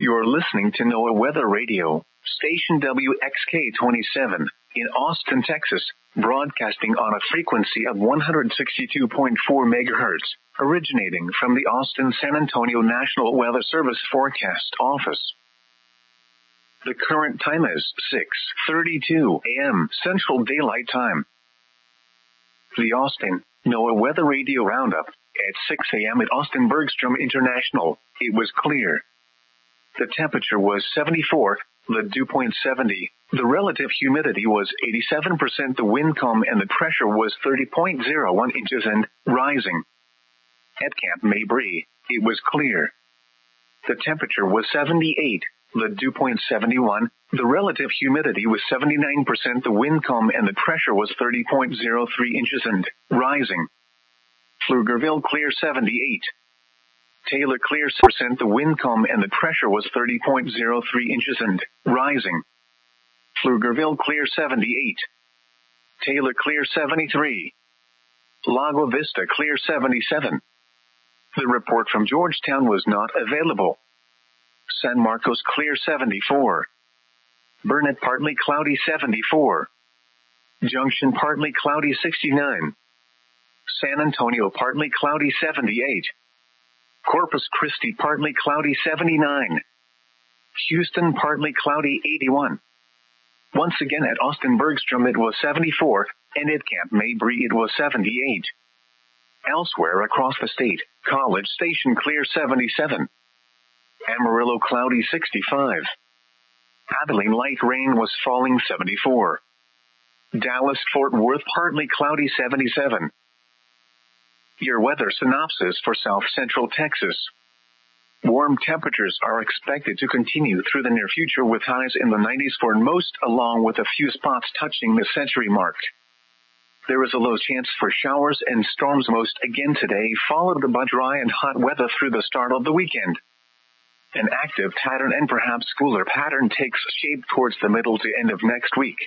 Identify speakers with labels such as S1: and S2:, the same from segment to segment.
S1: You're listening to NOAA Weather Radio, station WXK-27, in Austin, Texas, broadcasting on a frequency of 162.4 megahertz, originating from the Austin-San Antonio National Weather Service Forecast Office. The current time is 6:32 a.m. Central Daylight Time. The Austin NOAA Weather Radio Roundup. At 6 a.m. at Austin Bergstrom International, it was clear. The temperature was 74, the dew point 70, the relative humidity was 87%, the wind calm and the pressure was 30.01 inches and rising. At Camp Mabry, it was clear. The temperature was 78, the dew point 71, the relative humidity was 79%, the wind calm and the pressure was 30.03 inches and rising. Pflugerville clear 78. Taylor clear 6%, the wind calm and the pressure was 30.03 inches and rising. Pflugerville clear 78. Taylor clear 73. Lago Vista clear 77. The report from Georgetown was not available. San Marcos clear 74. Burnett partly cloudy 74. Junction partly cloudy 69. San Antonio partly cloudy 78. Corpus Christi partly cloudy 79. Houston partly cloudy 81. Once again at Austin Bergstrom it was 74, and at Camp Mabry it was 78. Elsewhere across the state, College Station clear 77. Amarillo cloudy 65. Abilene light rain was falling 74. Dallas Fort Worth partly cloudy 77. Your weather synopsis for South Central Texas. Warm temperatures are expected to continue through the near future with highs in the 90s for most, along with a few spots touching the century mark. There is a low chance for showers and storms most again today, followed by dry and hot weather through the start of the weekend. An active pattern and perhaps cooler pattern takes shape towards the middle to end of next week.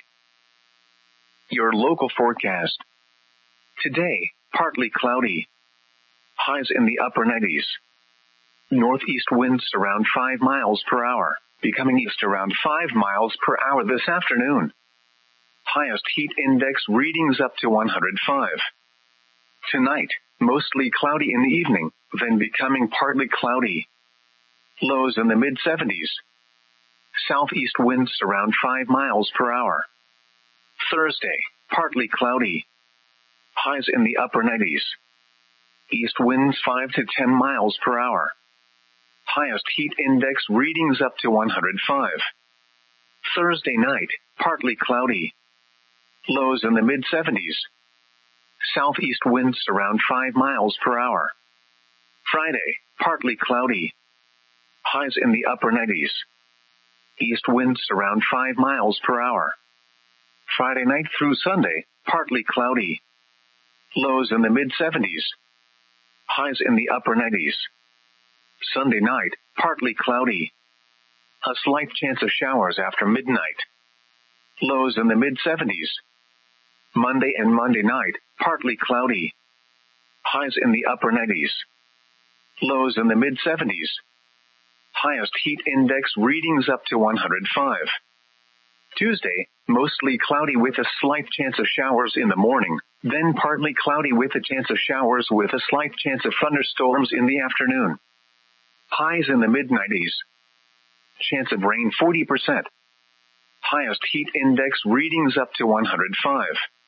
S1: Your local forecast. Today, partly cloudy. Highs in the upper 90s. Northeast winds around 5 miles per hour, becoming east around 5 miles per hour this afternoon. Highest heat index readings up to 105. Tonight, mostly cloudy in the evening, then becoming partly cloudy. Lows in the mid-70s. Southeast winds around 5 miles per hour. Thursday, partly cloudy. Highs in the upper 90s. East winds 5 to 10 miles per hour. Highest heat index readings up to 105. Thursday night, partly cloudy. Lows in the mid-70s. Southeast winds around 5 miles per hour. Friday, partly cloudy. Highs in the upper 90s. East winds around 5 miles per hour. Friday night through Sunday, partly cloudy. Lows in the mid-70s. Highs in the upper 90s. Sunday night, partly cloudy. A slight chance of showers after midnight. Lows in the mid-70s. Monday and Monday night, partly cloudy. Highs in the upper 90s. Lows in the mid-70s. Highest heat index readings up to 105. Tuesday, mostly cloudy with a slight chance of showers in the morning, then partly cloudy with a chance of showers with a slight chance of thunderstorms in the afternoon. Highs in the mid-90s. Chance of rain 40%. Highest heat index readings up to 105.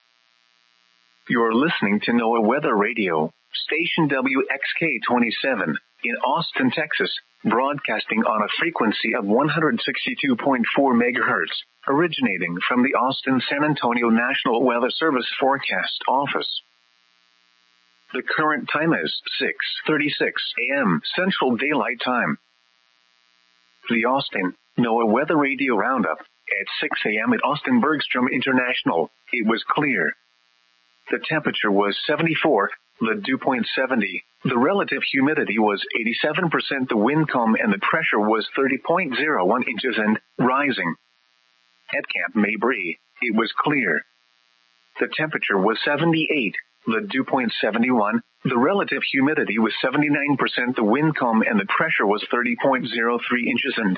S1: You're listening to NOAA Weather Radio, station WXK-27, in Austin, Texas, broadcasting on a frequency of 162.4 megahertz, originating from the Austin-San Antonio National Weather Service Forecast Office. The current time is 6:36 a.m. Central Daylight Time. The Austin NOAA Weather Radio Roundup. At 6 a.m. at Austin Bergstrom International, it was clear. The temperature was 74, the dew point 70, the relative humidity was 87%, the wind calm and the pressure was 30.01 inches and rising. At Camp Mabry, it was clear. The temperature was 78, the dew point 71, the relative humidity was 79%, the wind calm and the pressure was 30.03 inches and